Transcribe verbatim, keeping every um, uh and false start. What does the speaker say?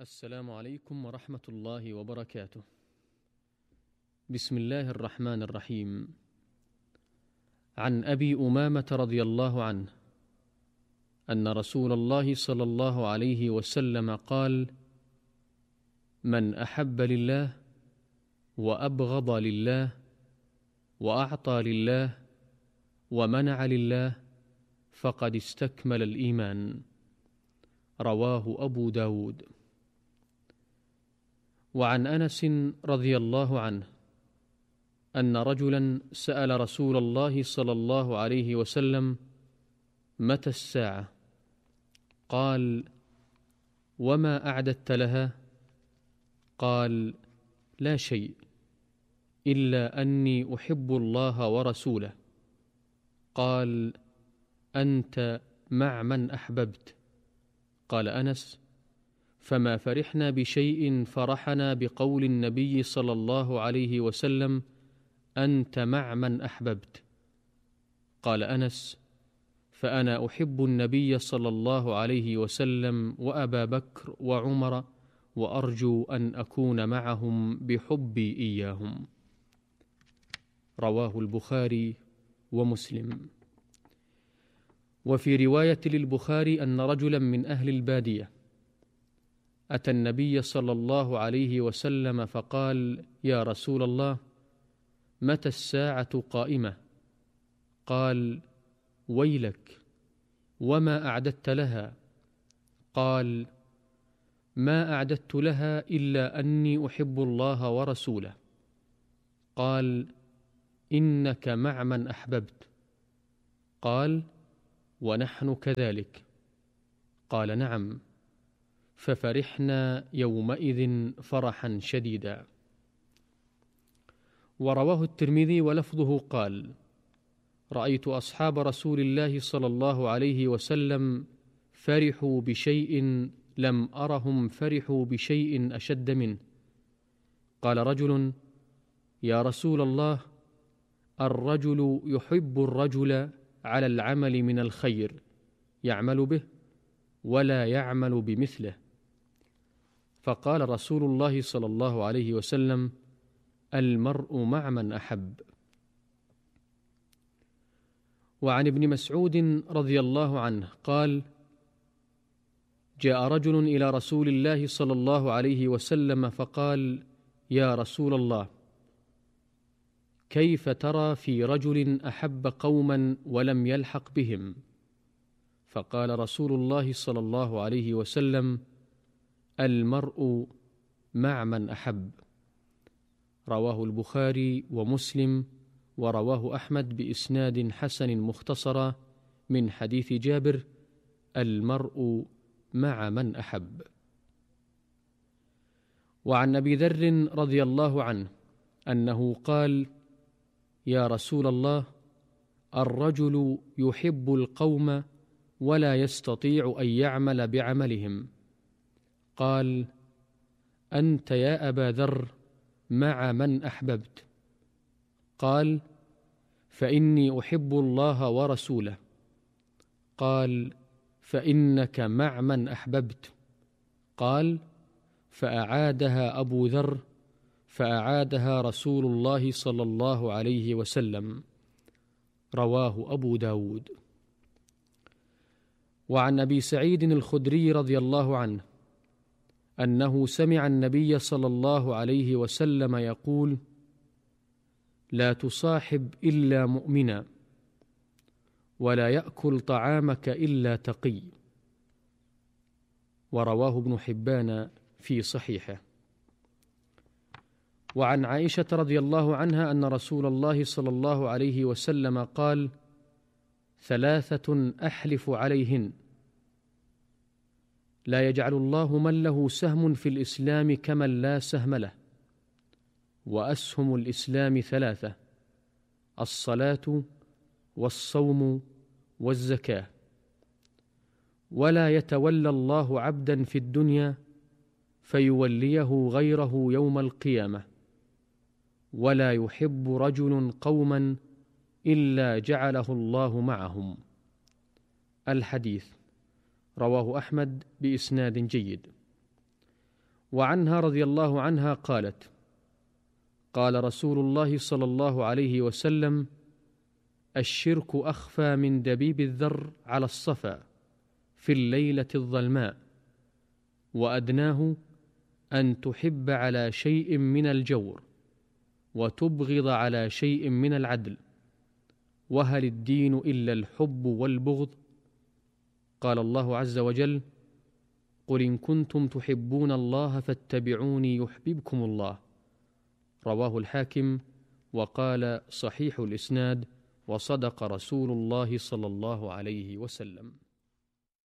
السلام عليكم ورحمة الله وبركاته. بسم الله الرحمن الرحيم. عن أبي أمامة رضي الله عنه أن رسول الله صلى الله عليه وسلم قال: من أحب لله وأبغض لله وأعطى لله ومنع لله فقد استكمل الإيمان. رواه أبو داود. وعن أنس رضي الله عنه أن رجلا سأل رسول الله صلى الله عليه وسلم: متى الساعة؟ قال: وما أعددت لها؟ قال: لا شيء إلا أني أحب الله ورسوله. قال: أنت مع من أحببت. قال أنس: فما فرحنا بشيء فرحنا بقول النبي صلى الله عليه وسلم: أنت مع من أحببت. قال أنس: فأنا أحب النبي صلى الله عليه وسلم وأبا بكر وعمر، وأرجو أن أكون معهم بحبي إياهم. رواه البخاري ومسلم. وفي رواية للبخاري أن رجلا من أهل البادية أتى النبي صلى الله عليه وسلم فقال: يا رسول الله، متى الساعة قائمة؟ قال: ويلك، وما أعددت لها؟ قال: ما أعددت لها إلا أني أحب الله ورسوله. قال: إنك مع من أحببت. قال: ونحن كذلك. قال: نعم. ففرحنا يومئذ فرحا شديدا. ورواه الترمذي ولفظه قال: رأيت أصحاب رسول الله صلى الله عليه وسلم فرحوا بشيء لم أرهم فرحوا بشيء أشد منه. قال رجل: يا رسول الله، الرجل يحب الرجل على العمل من الخير يعمل به ولا يعمل بمثله. فقال رسول الله صلى الله عليه وسلم: المرء مع من أحب. وعن ابن مسعود رضي الله عنه قال: جاء رجل إلى رسول الله صلى الله عليه وسلم فقال: يا رسول الله، كيف ترى في رجل أحب قوما ولم يلحق بهم؟ فقال رسول الله صلى الله عليه وسلم: المرء مع من أحب. رواه البخاري ومسلم، ورواه أحمد بإسناد حسن مختصرا من حديث جابر: المرء مع من أحب. وعن أبي ذر رضي الله عنه أنه قال: يا رسول الله، الرجل يحب القوم ولا يستطيع أن يعمل بعملهم. قال: أنت يا أبا ذر مع من أحببت. قال: فإني أحب الله ورسوله. قال: فإنك مع من أحببت. قال: فأعادها أبو ذر فأعادها رسول الله صلى الله عليه وسلم. رواه أبو داود. وعن أبي سعيد الخدري رضي الله عنه أنه سمع النبي صلى الله عليه وسلم يقول: لا تصاحب إلا مؤمنا، ولا يأكل طعامك إلا تقي. ورواه ابن حبان في صحيحه. وعن عائشة رضي الله عنها أن رسول الله صلى الله عليه وسلم قال: ثلاثة أحلف عليهن: لا يجعل الله من له سهم في الإسلام كمن لا سهم له. وأسهم الإسلام ثلاثة: الصلاة والصوم والزكاة. ولا يتولى الله عبدا في الدنيا فيوليه غيره يوم القيامة، ولا يحب رجل قوما إلا جعله الله معهم. الحديث رواه أحمد بإسناد جيد. وعنها رضي الله عنها قالت: قال رسول الله صلى الله عليه وسلم: الشرك أخفى من دبيب الذر على الصفا في الليلة الظلماء، وأدناه أن تحب على شيء من الجور وتبغض على شيء من العدل، وهل الدين إلا الحب والبغض؟ قال الله عز وجل: قل إن كنتم تحبون الله فاتبعوني يحببكم الله. رواه الحاكم وقال: صحيح الإسناد، وصدق رسول الله صلى الله عليه وسلم.